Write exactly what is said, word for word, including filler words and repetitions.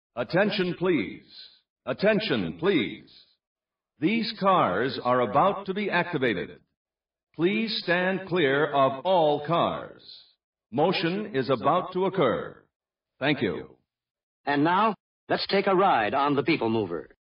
Attention, please. Attention, please. These cars are about to be activated. Please stand clear of all cars. Motion is about to occur. Thank you. And now, let's take a ride on the People Mover.